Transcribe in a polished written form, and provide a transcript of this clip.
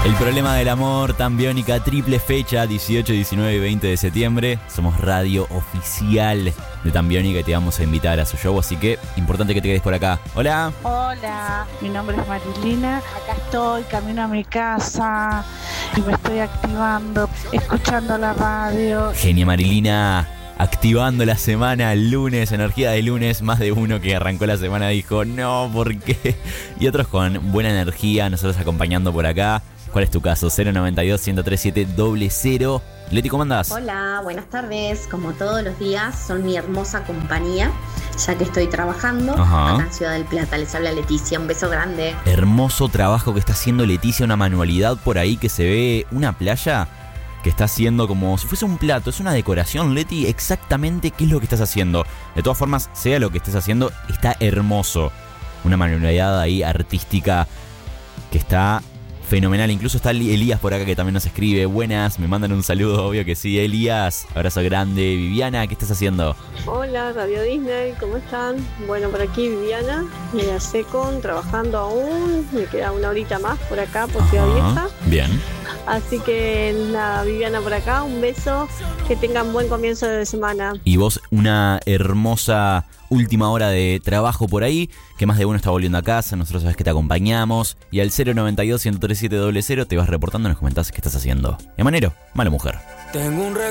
El problema del amor, Tan Biónica, triple fecha, 18, 19 y 20 de septiembre. Somos radio oficial de Tan Biónica y te vamos a invitar a su show, así que importante que te quedes por acá. Hola. Hola, mi nombre es Marilina. Acá estoy, camino a mi casa y me estoy activando, escuchando la radio. Genia Marilina, activando la semana, el lunes, energía de lunes. Más de uno que arrancó la semana dijo, no, ¿por qué? Y otros con buena energía, nosotros acompañando por acá. ¿Cuál es tu caso? 092-137-00. Leti, ¿cómo andás? Hola, buenas tardes. Como todos los días, son mi hermosa compañía, ya que estoy trabajando acá en Ciudad del Plata. Les habla Leticia, un beso grande. Hermoso trabajo que está haciendo Leticia, una manualidad por ahí que se ve una playa que está haciendo como si fuese un plato. Es una decoración, Leti, exactamente qué es lo que estás haciendo. De todas formas, sea lo que estés haciendo, está hermoso. Una manualidad ahí artística que está fenomenal. Incluso está Elías por acá que también nos escribe. Buenas, me mandan un saludo, obvio que sí. Elías, abrazo grande. Viviana, ¿qué estás haciendo? Hola, Radio Disney, ¿cómo están? Bueno, por aquí Viviana, en la Secon, trabajando aún. Me queda una horita más por acá, por Ciudad Vieja. Bien. Así que nada, Viviana por acá, un beso. Que tengan buen comienzo de semana. Y vos, una hermosa última hora de trabajo por ahí, que más de uno está volviendo a casa, nosotros sabés que te acompañamos. Y al 092-137-00 te vas reportando y nos comentás qué estás haciendo. Emanero, mala mujer. Tengo un